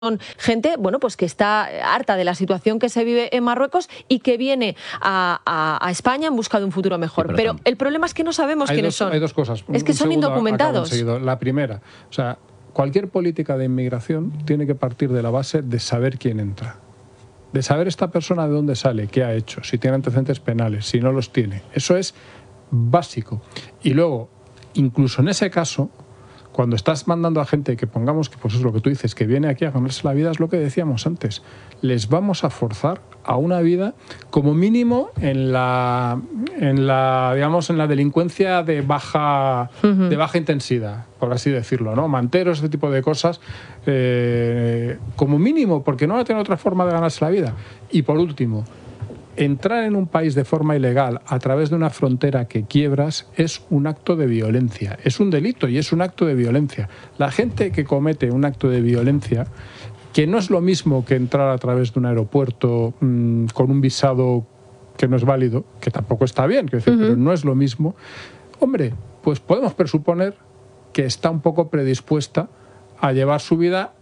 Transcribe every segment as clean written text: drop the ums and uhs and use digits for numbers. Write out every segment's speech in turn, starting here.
Son gente, bueno, pues que está harta de la situación que se vive en Marruecos y que viene a España en busca de un futuro mejor. Sí, pero el problema es que no sabemos quiénes son. Hay dos cosas. Es que son indocumentados. La primera, o sea, cualquier política de inmigración tiene que partir de la base de saber quién entra. De saber esta persona de dónde sale, qué ha hecho, si tiene antecedentes penales, si no los tiene. Eso es básico. Y luego, incluso en ese caso, cuando estás mandando a gente que pongamos que, pues es lo que tú dices, que viene aquí a ganarse la vida, es lo que decíamos antes. Les vamos a forzar a una vida, como mínimo, en la delincuencia de baja intensidad, por así decirlo, ¿no? Manteros, este tipo de cosas, como mínimo, porque no va a tener otra forma de ganarse la vida. Y por último, entrar en un país de forma ilegal a través de una frontera que quiebras es un acto de violencia, es un delito y es un acto de violencia. La gente que comete un acto de violencia, que no es lo mismo que entrar a través de un aeropuerto con un visado que no es válido, que tampoco está bien, pero no es lo mismo, hombre, pues podemos presuponer que está un poco predispuesta a llevar su vida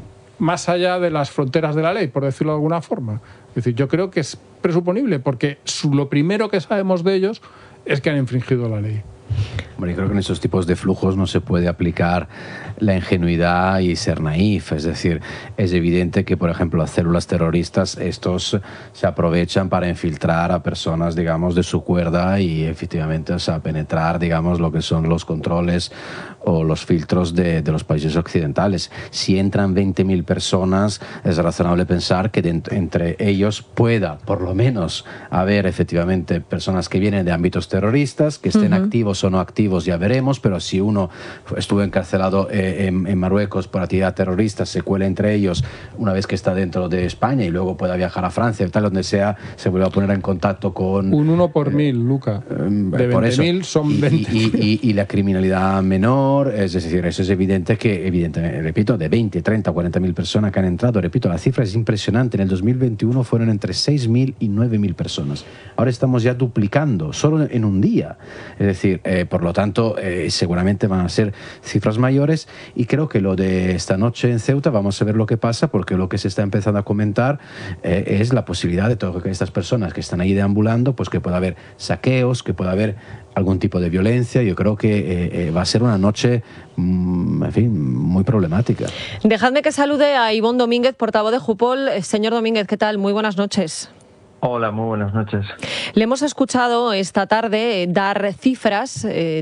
más allá de las fronteras de la ley, por decirlo de alguna forma. Es decir, yo creo que es presuponible, porque lo primero que sabemos de ellos es que han infringido la ley. Bueno, yo creo que en esos tipos de flujos no se puede aplicar la ingenuidad y ser naif. Es decir, es evidente que, por ejemplo, las células terroristas, estos se aprovechan para infiltrar a personas, digamos, de su cuerda y efectivamente, o sea, penetrar, digamos, lo que son los controles o los filtros de los países occidentales. Si entran 20.000 personas, es razonable pensar que entre ellos pueda, por lo menos, haber efectivamente personas que vienen de ámbitos terroristas, que estén activos o no activos, ya veremos, pero si uno estuvo encarcelado en Marruecos por actividad terrorista, se cuela entre ellos una vez que está dentro de España y luego pueda viajar a Francia, tal, donde sea, se vuelve a poner en contacto con... Un 1 por 1000, Luca. De 20.000 son 20. Y la criminalidad menor, es decir, eso es evidente que, evidentemente, repito, de 20, 30, 40.000 personas que han entrado, repito, la cifra es impresionante. En el 2021 fueron entre 6.000 y 9.000 personas. Ahora estamos ya duplicando, solo en un día. Es decir, por lo tanto, seguramente van a ser cifras mayores y creo que lo de esta noche en Ceuta, vamos a ver lo que pasa, porque lo que se está empezando a comentar es la posibilidad de todo que estas personas que están ahí deambulando, pues que pueda haber saqueos, que pueda haber algún tipo de violencia. Yo creo que va a ser una noche, en fin, muy problemática. Dejadme que salude a Ivonne Domínguez, portavoz de Jupol. Señor Domínguez, ¿qué tal? Muy buenas noches. Hola, muy buenas noches. Le hemos escuchado esta tarde dar cifras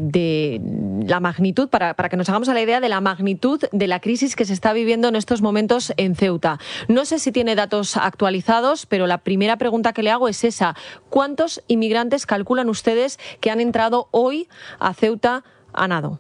de la magnitud, para que nos hagamos a la idea de la magnitud de la crisis que se está viviendo en estos momentos en Ceuta. No sé si tiene datos actualizados, pero la primera pregunta que le hago es esa. ¿Cuántos inmigrantes calculan ustedes que han entrado hoy a Ceuta a nado?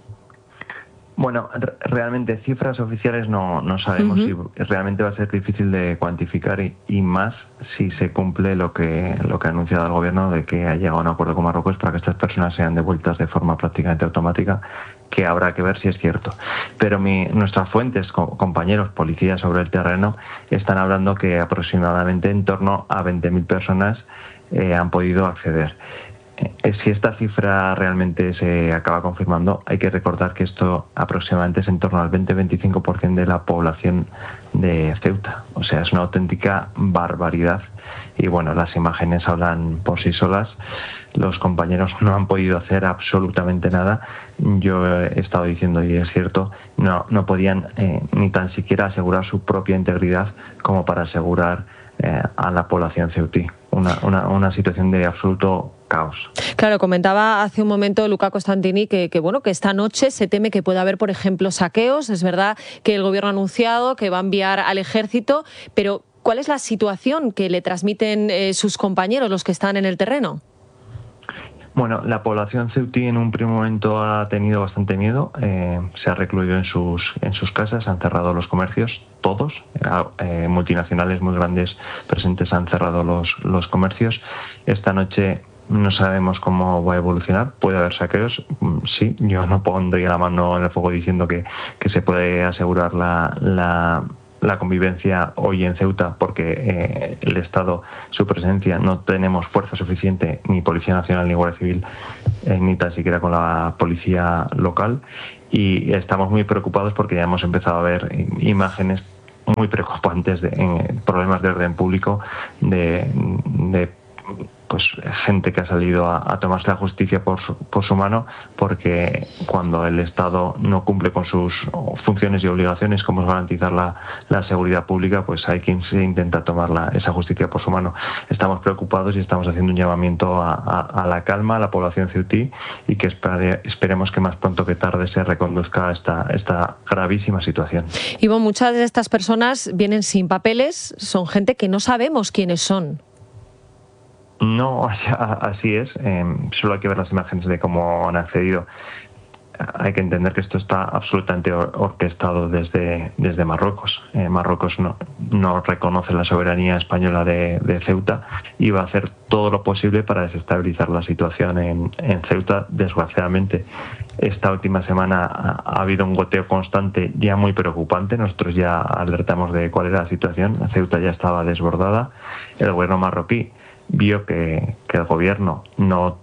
Bueno, realmente cifras oficiales no sabemos y realmente va a ser difícil de cuantificar y más si se cumple lo que ha anunciado el gobierno de que ha llegado a un acuerdo con Marruecos para que estas personas sean devueltas de forma prácticamente automática, que habrá que ver si es cierto. Pero nuestras fuentes, compañeros, policías sobre el terreno, están hablando que aproximadamente en torno a 20.000 personas han podido acceder. Si esta cifra realmente se acaba confirmando, hay que recordar que esto aproximadamente es en torno al 20-25% de la población de Ceuta. O sea, es una auténtica barbaridad. Y bueno, las imágenes hablan por sí solas. Los compañeros no han podido hacer absolutamente nada. Yo he estado diciendo, y es cierto, no podían ni tan siquiera asegurar su propia integridad como para asegurar a la población ceutí. Una situación de absoluto caos. Claro, comentaba hace un momento Luca Costantini que esta noche se teme que pueda haber, por ejemplo, saqueos. Es verdad que el gobierno ha anunciado que va a enviar al ejército, pero ¿cuál es la situación que le transmiten sus compañeros, los que están en el terreno? Bueno, la población ceutí en un primer momento ha tenido bastante miedo, se ha recluido en sus casas, han cerrado los comercios, todos, multinacionales muy grandes presentes han cerrado los comercios. Esta noche no sabemos cómo va a evolucionar, puede haber saqueos, sí, yo no pondría la mano en el fuego diciendo que se puede asegurar la convivencia hoy en Ceuta porque el Estado, su presencia, no tenemos fuerza suficiente, ni Policía Nacional ni Guardia Civil, ni tan siquiera con la policía local, y estamos muy preocupados porque ya hemos empezado a ver imágenes muy preocupantes, problemas de orden público, de pues gente que ha salido a tomarse la justicia por su mano, porque cuando el Estado no cumple con sus funciones y obligaciones, como es garantizar la seguridad pública, pues hay quien se intenta tomar esa justicia por su mano. Estamos preocupados y estamos haciendo un llamamiento a la calma a la población ceutí, y que esperemos que más pronto que tarde se reconduzca esta gravísima situación. Ivonne, muchas de estas personas vienen sin papeles, son gente que no sabemos quiénes son. No, así es. Solo hay que ver las imágenes de cómo han accedido. Hay que entender que esto está absolutamente orquestado desde Marruecos. Marruecos no reconoce la soberanía española de Ceuta y va a hacer todo lo posible para desestabilizar la situación en Ceuta. Desgraciadamente, esta última semana ha habido un goteo constante ya muy preocupante. Nosotros ya alertamos de cuál era la situación. Ceuta ya estaba desbordada. El gobierno marroquí vio que el gobierno no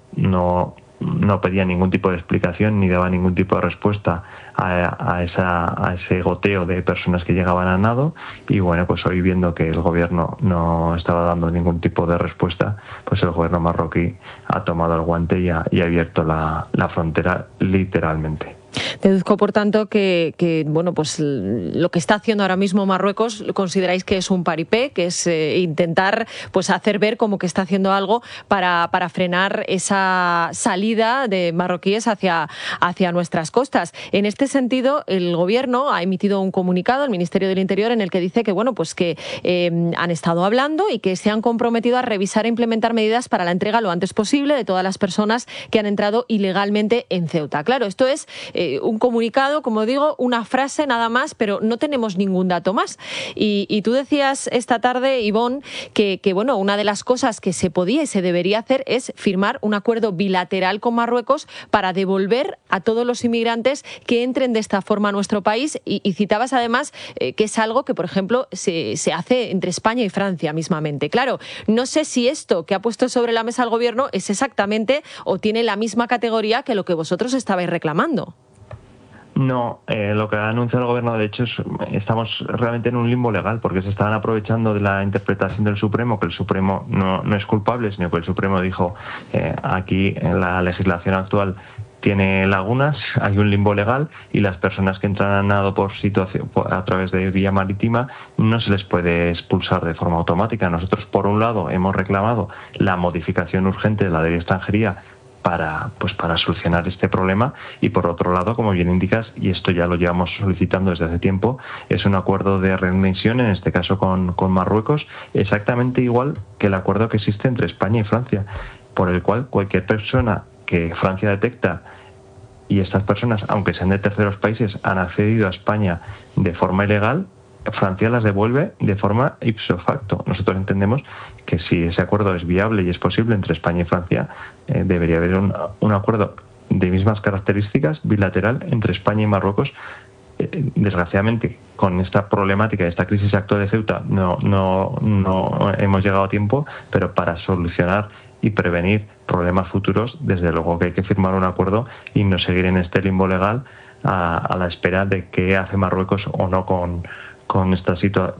pedía ningún tipo de explicación ni daba ningún tipo de respuesta a ese goteo de personas que llegaban a nado, y bueno, pues hoy, viendo que el gobierno no estaba dando ningún tipo de respuesta, pues el gobierno marroquí ha tomado el guante y ha abierto la frontera literalmente. Deduzco, por tanto, que bueno, pues lo que está haciendo ahora mismo Marruecos consideráis que es un paripé, que es intentar pues hacer ver como que está haciendo algo para frenar esa salida de marroquíes hacia nuestras costas. En este sentido, el Gobierno ha emitido un comunicado, el Ministerio del Interior, en el que dice que bueno, pues que han estado hablando y que se han comprometido a revisar e implementar medidas para la entrega lo antes posible de todas las personas que han entrado ilegalmente en Ceuta. Claro, esto es un comunicado, como digo, una frase nada más, pero no tenemos ningún dato más. Y tú decías esta tarde, Ivonne, que bueno, una de las cosas que se podía y se debería hacer es firmar un acuerdo bilateral con Marruecos para devolver a todos los inmigrantes que entren de esta forma a nuestro país. Y citabas además que es algo que, por ejemplo, se hace entre España y Francia mismamente. Claro, no sé si esto que ha puesto sobre la mesa el Gobierno es exactamente o tiene la misma categoría que lo que vosotros estabais reclamando. No, lo que ha anunciado el gobierno, de hecho, estamos realmente en un limbo legal, porque se estaban aprovechando de la interpretación del Supremo, que el Supremo no es culpable, sino que el Supremo dijo aquí en la legislación actual tiene lagunas, hay un limbo legal, y las personas que entran a nado a través de vía marítima no se les puede expulsar de forma automática. Nosotros, por un lado, hemos reclamado la modificación urgente de la ley de extranjería para solucionar este problema, y por otro lado, como bien indicas, y esto ya lo llevamos solicitando desde hace tiempo, es un acuerdo de readmisión, en este caso con Marruecos, exactamente igual que el acuerdo que existe entre España y Francia, por el cual cualquier persona que Francia detecta, y estas personas, aunque sean de terceros países, han accedido a España de forma ilegal, Francia las devuelve de forma ipso facto. Nosotros entendemos que si ese acuerdo es viable y es posible entre España y Francia, debería haber un acuerdo de mismas características, bilateral, entre España y Marruecos. Desgraciadamente, con esta problemática, esta crisis actual de Ceuta, no hemos llegado a tiempo, pero para solucionar y prevenir problemas futuros, desde luego que hay que firmar un acuerdo y no seguir en este limbo legal a la espera de qué hace Marruecos o no con esta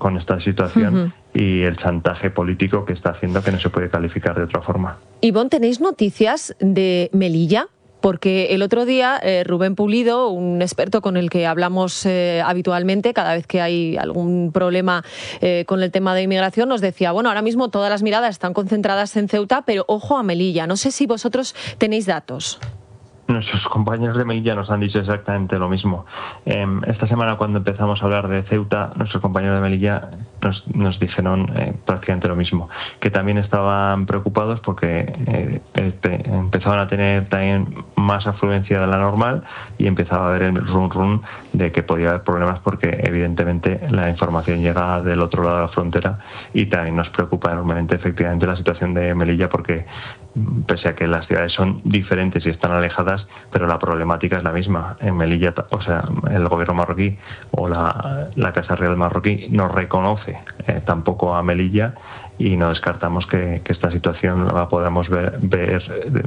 situación y el chantaje político que está haciendo, que no se puede calificar de otra forma. Ivonne, ¿tenéis noticias de Melilla? Porque el otro día Rubén Pulido, un experto con el que hablamos habitualmente cada vez que hay algún problema con el tema de inmigración, nos decía, bueno, ahora mismo todas las miradas están concentradas en Ceuta, pero ojo a Melilla. No sé si vosotros tenéis datos. Nuestros compañeros de Melilla nos han dicho exactamente lo mismo. Esta semana, cuando empezamos a hablar de Ceuta, nuestros compañeros de Melilla nos dijeron prácticamente lo mismo, que también estaban preocupados porque empezaban a tener también más afluencia de la normal y empezaba a haber el run de que podía haber problemas, porque evidentemente la información llega del otro lado de la frontera, y también nos preocupa enormemente efectivamente la situación de Melilla, porque pese a que las ciudades son diferentes y están alejadas, pero la problemática es la misma. En Melilla, o sea, el gobierno marroquí o la Casa Real marroquí no reconoce tampoco a Melilla, y no descartamos que esta situación la podamos ver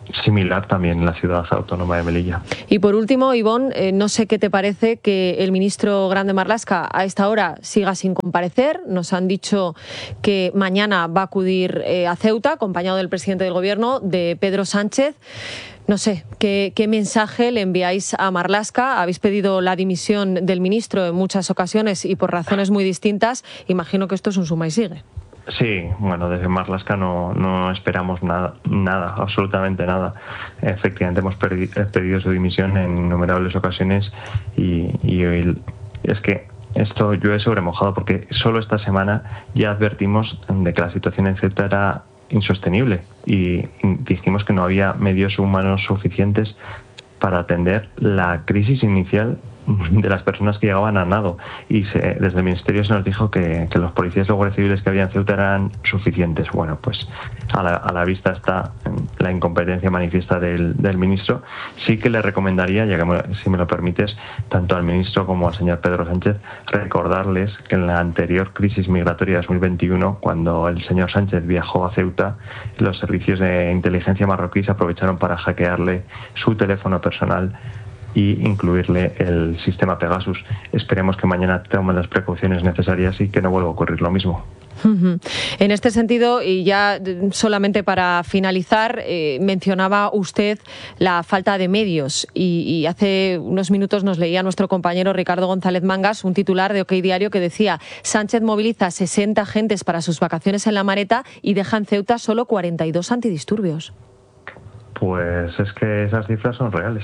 similar también en la ciudad autónoma de Melilla. Y por último, Ivonne, no sé qué te parece que el ministro Grande Marlaska a esta hora siga sin comparecer. Nos han dicho que mañana va a acudir a Ceuta, acompañado del presidente del Gobierno, de Pedro Sánchez. No sé, ¿qué mensaje le enviáis a Marlaska? Habéis pedido la dimisión del ministro en muchas ocasiones y por razones muy distintas. Imagino que esto es un suma y sigue. Sí, bueno, desde Marlaska no esperamos nada, absolutamente nada. Efectivamente hemos pedido su dimisión en innumerables ocasiones y es que esto llueve sobre mojado, porque solo esta semana ya advertimos de que la situación en Ceuta era insostenible y dijimos que no había medios humanos suficientes para atender la crisis inicial de las personas que llegaban a nado, y desde el Ministerio se nos dijo que los policías y guardias civiles que había en Ceuta eran suficientes. Bueno, pues a la vista está la incompetencia manifiesta del ministro. Sí que le recomendaría, ya que si me lo permites, tanto al ministro como al señor Pedro Sánchez, recordarles que en la anterior crisis migratoria de 2021, cuando el señor Sánchez viajó a Ceuta, los servicios de inteligencia marroquíes aprovecharon para hackearle su teléfono personal y incluirle el sistema Pegasus. Esperemos que mañana tomen las precauciones necesarias y que no vuelva a ocurrir lo mismo. En este sentido, y ya solamente para finalizar, mencionaba usted la falta de medios y hace unos minutos nos leía nuestro compañero Ricardo González Mangas un titular de OK Diario que decía: Sánchez moviliza 60 agentes para sus vacaciones en La Mareta y deja en Ceuta solo 42 antidisturbios. Pues es que esas cifras son reales.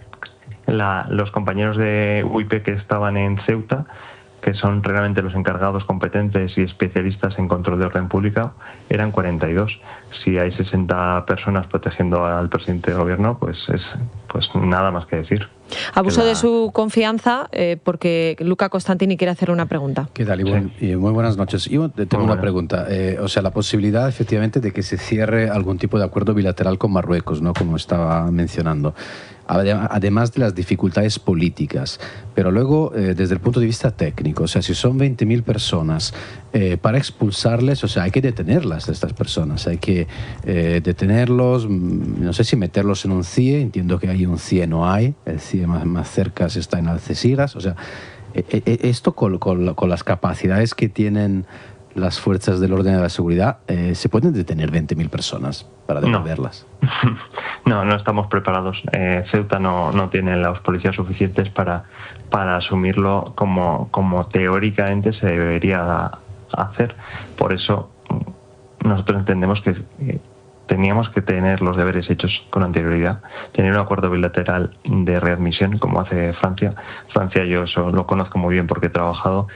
Los compañeros de UIP que estaban en Ceuta, que son realmente los encargados competentes y especialistas en control de orden público, eran 42. Si hay 60 personas protegiendo al presidente del gobierno, pues nada más que decir. Abuso de su confianza, porque Luca Costantini quiere hacer una pregunta. ¿Qué tal, Ivonne? Sí. Muy buenas noches. Yo tengo una pregunta. O sea, la posibilidad, efectivamente, de que se cierre algún tipo de acuerdo bilateral con Marruecos, ¿no? Como estaba mencionando. Además de las dificultades políticas, pero luego desde el punto de vista técnico, o sea, si son 20.000 personas, para expulsarles, o sea, hay que detenerlas, estas personas, hay que detenerlos, no sé si meterlos en un CIE, entiendo que hay un CIE, no hay, el CIE más cerca está en Algeciras, o sea, esto con las capacidades que tienen las fuerzas del orden de la seguridad, ¿se pueden detener 20.000 personas para devolverlas? No estamos preparados. Ceuta no tiene los policías suficientes para asumirlo como teóricamente se debería hacer. Por eso nosotros entendemos que teníamos que tener los deberes hechos con anterioridad, tener un acuerdo bilateral de readmisión como hace Francia. Francia, yo eso lo conozco muy bien porque he trabajado.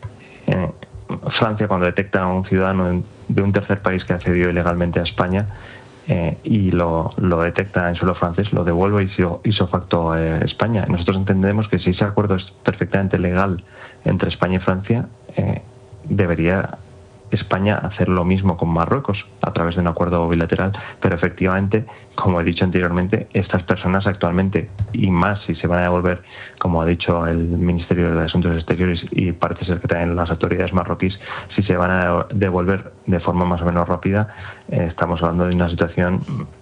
Francia, cuando detecta a un ciudadano de un tercer país que accedió ilegalmente a España y lo detecta en suelo francés, lo devuelve ipso facto a España. Nosotros entendemos que si ese acuerdo es perfectamente legal entre España y Francia, debería España hacer lo mismo con Marruecos a través de un acuerdo bilateral, pero efectivamente, como he dicho anteriormente, estas personas actualmente, y más si se van a devolver, como ha dicho el Ministerio de Asuntos Exteriores y parece ser que también las autoridades marroquíes, si se van a devolver de forma más o menos rápida, estamos hablando de una situación,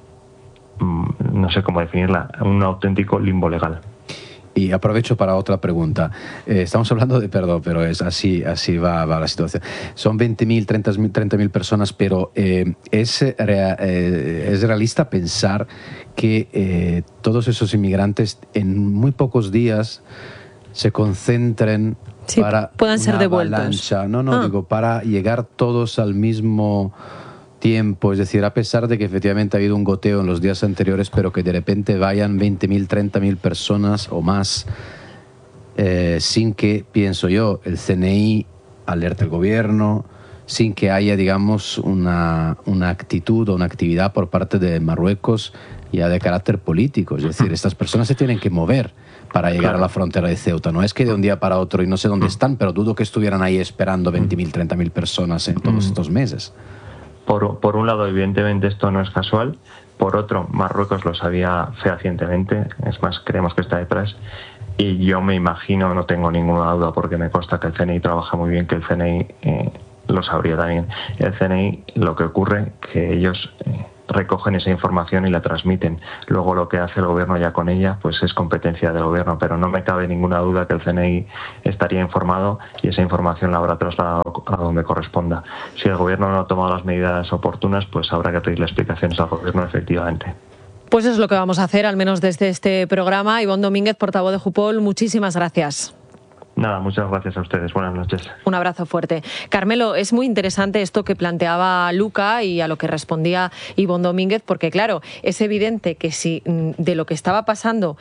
no sé cómo definirla, un auténtico limbo legal. Y aprovecho para otra pregunta. Estamos hablando de perdón, pero es así va la situación. Son 20.000, 30.000 personas, pero ¿es realista pensar que todos esos inmigrantes en muy pocos días se concentren para puedan ser una devueltos? avalancha? Digo, para llegar todos al mismo tiempo, es decir, a pesar de que efectivamente ha habido un goteo en los días anteriores, pero que de repente vayan 20.000, 30.000 personas o más sin que, pienso yo, el CNI alerte al gobierno, sin que haya, digamos, una actitud o una actividad por parte de Marruecos ya de carácter político. Es decir, estas personas se tienen que mover para llegar a la frontera de Ceuta. No es que de un día para otro, y no sé dónde están, pero dudo que estuvieran ahí esperando 20.000, 30.000 personas en todos estos meses. Por un lado, evidentemente esto no es casual. Por otro, Marruecos lo sabía fehacientemente. Es más, creemos que está detrás. Y yo me imagino, no tengo ninguna duda, porque me consta que el CNI trabaja muy bien, que el CNI lo sabría también. El CNI, lo que ocurre, que ellos recogen esa información y la transmiten. Luego lo que hace el gobierno ya con ella pues es competencia del gobierno, pero no me cabe ninguna duda que el CNI estaría informado y esa información la habrá trasladado a donde corresponda. Si el gobierno no ha tomado las medidas oportunas, pues habrá que pedirle explicaciones al gobierno, efectivamente. Pues es lo que vamos a hacer, al menos desde este programa. Ivonne Domínguez, portavoz de Jupol, muchísimas gracias. Nada, muchas gracias a ustedes. Buenas noches. Un abrazo fuerte. Carmelo, es muy interesante esto que planteaba Luca y a lo que respondía Ivonne Domínguez, porque claro, es evidente que si de lo que estaba pasando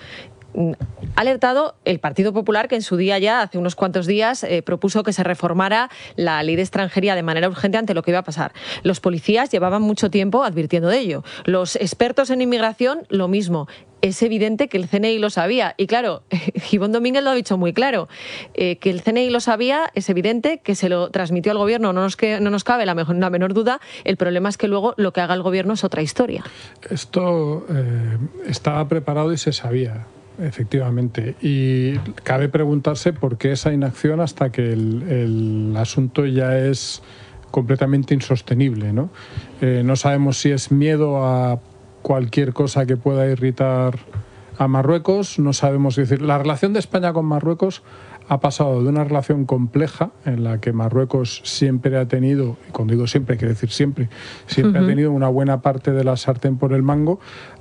ha alertado el Partido Popular, que en su día ya, hace unos cuantos días, propuso que se reformara la ley de extranjería de manera urgente ante lo que iba a pasar. Los policías llevaban mucho tiempo advirtiendo de ello. Los expertos en inmigración, lo mismo. Es evidente que el CNI lo sabía. Y claro, Ivonne Domínguez lo ha dicho muy claro. Que el CNI lo sabía, es evidente que se lo transmitió al gobierno, no nos cabe la menor duda. El problema es que luego lo que haga el gobierno es otra historia. Esto estaba preparado y se sabía. Efectivamente, y cabe preguntarse por qué esa inacción hasta que el asunto ya es completamente insostenible, ¿no? No sabemos si es miedo a cualquier cosa que pueda irritar a Marruecos, no sabemos decir. La relación de España con Marruecos ha pasado de una relación compleja en la que Marruecos siempre ha tenido, y cuando digo siempre, quiero decir siempre ha tenido una buena parte de la sartén por el mango,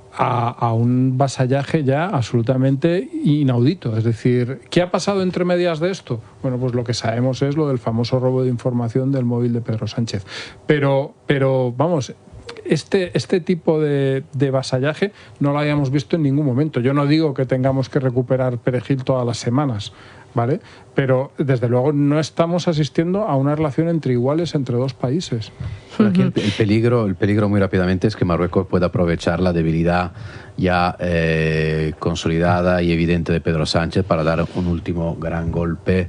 a un vasallaje ya absolutamente inaudito. Es decir, ¿qué ha pasado entre medias de esto? Bueno, pues lo que sabemos es lo del famoso robo de información del móvil de Pedro Sánchez. Pero vamos, este tipo de vasallaje no lo habíamos visto en ningún momento. Yo no digo que tengamos que recuperar perejil todas las semanas, ¿vale? Pero desde luego no estamos asistiendo a una relación entre iguales entre dos países. Aquí el peligro muy rápidamente es que Marruecos pueda aprovechar la debilidad ya consolidada y evidente de Pedro Sánchez para dar un último gran golpe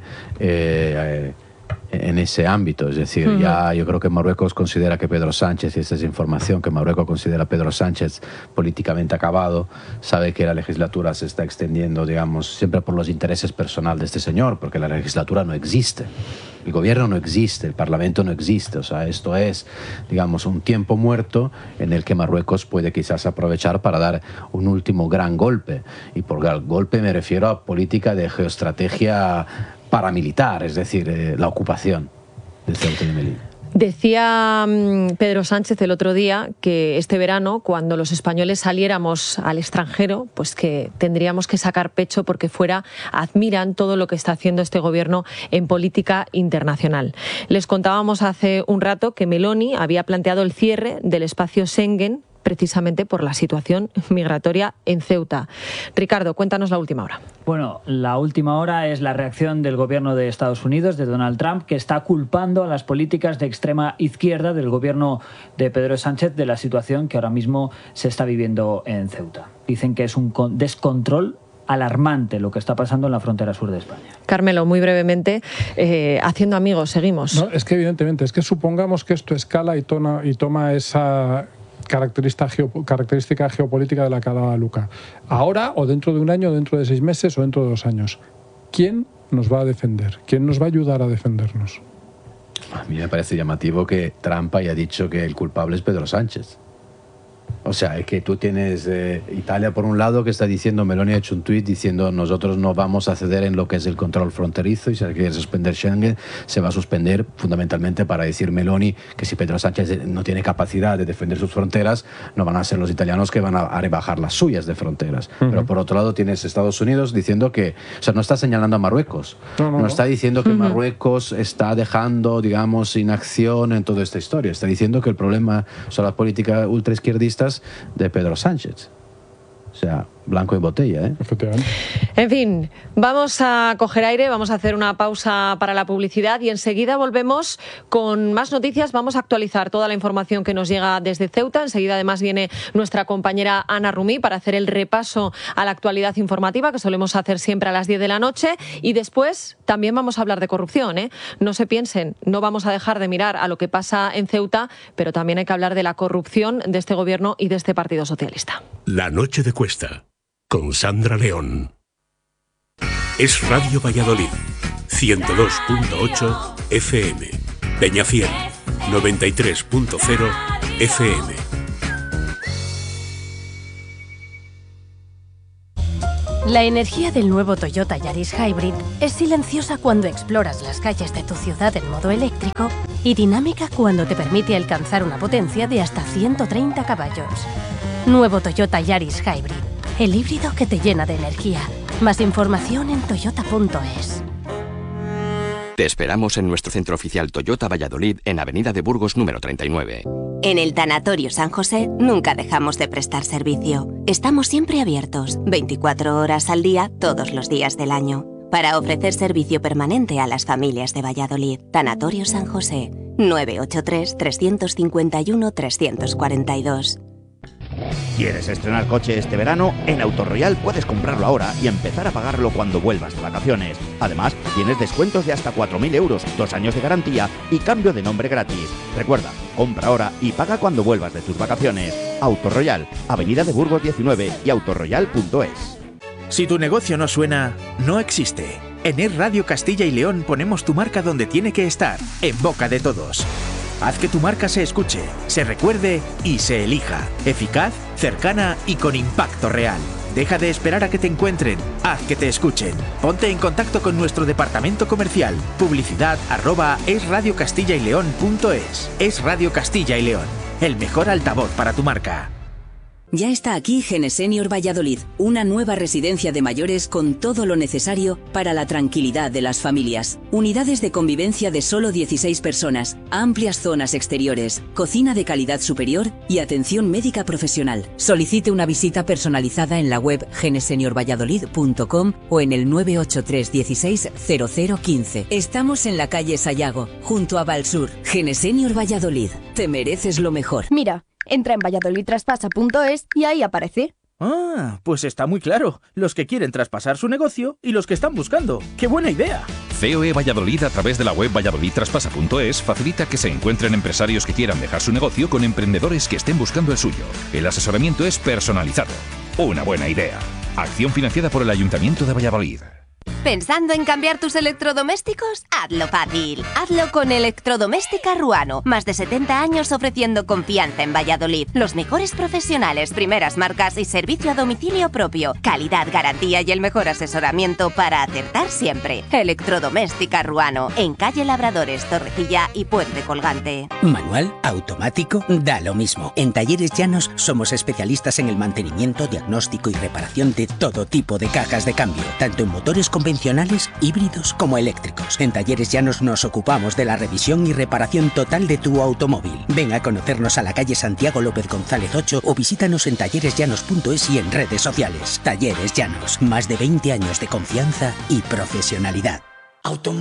en ese ámbito. Es decir, ya yo creo que Marruecos considera que Pedro Sánchez, y esta es información, que Marruecos considera a Pedro Sánchez políticamente acabado, sabe que la legislatura se está extendiendo, digamos, siempre por los intereses personales de este señor, porque la legislatura no existe. El gobierno no existe, el parlamento no existe. O sea, esto es, digamos, un tiempo muerto en el que Marruecos puede quizás aprovechar para dar un último gran golpe. Y por golpe me refiero a política de geoestrategia paramilitar, es decir, la ocupación de Ceuta y Melilla. Decía Pedro Sánchez el otro día que este verano, cuando los españoles saliéramos al extranjero, pues que tendríamos que sacar pecho porque fuera admiran todo lo que está haciendo este gobierno en política internacional. Les contábamos hace un rato que Meloni había planteado el cierre del espacio Schengen precisamente por la situación migratoria en Ceuta. Ricardo, cuéntanos la última hora. Bueno, la última hora es la reacción del gobierno de Estados Unidos, de Donald Trump, que está culpando a las políticas de extrema izquierda del gobierno de Pedro Sánchez de la situación que ahora mismo se está viviendo en Ceuta. Dicen que es un descontrol alarmante lo que está pasando en la frontera sur de España. Carmelo, muy brevemente, haciendo amigos, seguimos. No, es que evidentemente, es que supongamos que esto escala y toma esa característica geopolítica de la que hablaba Luca. Ahora, o dentro de un año, o dentro de 6 meses, o dentro de 2 años. ¿Quién nos va a defender? ¿Quién nos va a ayudar a defendernos? A mí me parece llamativo que Trump haya dicho que el culpable es Pedro Sánchez. O sea, es que tú tienes Italia por un lado que está diciendo, Meloni ha hecho un tuit diciendo nosotros no vamos a ceder en lo que es el control fronterizo y si se quiere suspender Schengen se va a suspender fundamentalmente para decir Meloni que si Pedro Sánchez no tiene capacidad de defender sus fronteras no van a ser los italianos que van a rebajar las suyas de fronteras. Pero por otro lado tienes Estados Unidos diciendo que, o sea, no está señalando a Marruecos, no está diciendo que Marruecos está dejando, digamos, sin acción en toda esta historia, está diciendo que el problema son las políticas ultraizquierdistas de Pedro Sánchez. O sea, blanco y botella, ¿eh? En fin, vamos a coger aire, vamos a hacer una pausa para la publicidad y enseguida volvemos con más noticias. Vamos a actualizar toda la información que nos llega desde Ceuta. Enseguida además viene nuestra compañera Ana Rumí para hacer el repaso a la actualidad informativa que solemos hacer siempre a las 10 de la noche. Y después también vamos a hablar de corrupción, ¿eh? No se piensen, no vamos a dejar de mirar a lo que pasa en Ceuta, pero también hay que hablar de la corrupción de este gobierno y de este Partido Socialista. La noche de Cuesta, con Sandra León. Es Radio Valladolid, 102.8 FM. Peñafiel, 93.0 FM. La energía del nuevo Toyota Yaris Hybrid es silenciosa cuando exploras las calles de tu ciudad en modo eléctrico y dinámica cuando te permite alcanzar una potencia de hasta 130 caballos. Nuevo Toyota Yaris Hybrid, el híbrido que te llena de energía. Más información en toyota.es. Te esperamos en nuestro centro oficial Toyota Valladolid en Avenida de Burgos número 39. En el Tanatorio San José nunca dejamos de prestar servicio. Estamos siempre abiertos, 24 horas al día, todos los días del año, para ofrecer servicio permanente a las familias de Valladolid. Tanatorio San José, 983-351-342. ¿Quieres estrenar coche este verano? En Autoroyal puedes comprarlo ahora y empezar a pagarlo cuando vuelvas de vacaciones. Además, tienes descuentos de hasta 4.000 euros, 2 años de garantía y cambio de nombre gratis. Recuerda, compra ahora y paga cuando vuelvas de tus vacaciones. Autoroyal, Avenida de Burgos 19 y autoroyal.es. Si tu negocio no suena, no existe. En Es Radio Castilla y León ponemos tu marca donde tiene que estar, en boca de todos. Haz que tu marca se escuche, se recuerde y se elija. Eficaz, cercana y con impacto real. Deja de esperar a que te encuentren. Haz que te escuchen. Ponte en contacto con nuestro departamento comercial. Publicidad@esradiocastillayleon.es. Es Radio Castilla y León. El mejor altavoz para tu marca. Ya está aquí Genesenior Valladolid, una nueva residencia de mayores con todo lo necesario para la tranquilidad de las familias. Unidades de convivencia de solo 16 personas, amplias zonas exteriores, cocina de calidad superior y atención médica profesional. Solicite una visita personalizada en la web geneseniorvalladolid.com o en el 983 16 0015. Estamos en la calle Sayago, junto a Valsur. Genesenior Valladolid, te mereces lo mejor. Mira, entra en valladolidtraspasa.es y ahí aparece. Ah, pues está muy claro. Los que quieren traspasar su negocio y los que están buscando. ¡Qué buena idea! COE Valladolid, a través de la web valladolidtraspasa.es, facilita que se encuentren empresarios que quieran dejar su negocio con emprendedores que estén buscando el suyo. El asesoramiento es personalizado. Una buena idea. Acción financiada por el Ayuntamiento de Valladolid. ¿Pensando en cambiar tus electrodomésticos? Hazlo fácil. Hazlo con Electrodoméstica Ruano. Más de 70 años ofreciendo confianza en Valladolid. Los mejores profesionales, primeras marcas y servicio a domicilio propio. Calidad, garantía y el mejor asesoramiento para acertar siempre. Electrodoméstica Ruano. En calle Labradores, Torrecilla y Puente Colgante. Manual, automático, da lo mismo. En Talleres Llanos somos especialistas en el mantenimiento, diagnóstico y reparación de todo tipo de cajas de cambio, tanto en motores convencionales, híbridos como eléctricos. En Talleres Llanos nos ocupamos de la revisión y reparación total de tu automóvil. Ven a conocernos a la calle Santiago López González 8 o visítanos en talleresllanos.es y en redes sociales. Talleres Llanos, más de 20 años de confianza y profesionalidad.